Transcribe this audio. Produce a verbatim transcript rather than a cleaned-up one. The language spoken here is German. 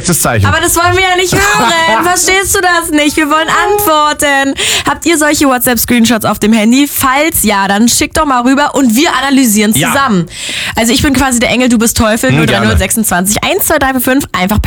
perfektes Zeichen. Aber das wollen wir ja nicht hören. Verstehst du das nicht? Wir wollen antworten. Habt ihr solche WhatsApp-Screenshots auf dem Handy? Falls ja, dann schickt doch mal rüber und wir analysieren Ja. zusammen. Also ich bin quasi der Engel, du bist Teufel. Mhm, null drei null gerne. sechsundzwanzig eins zwei drei vier fünf. Einfach per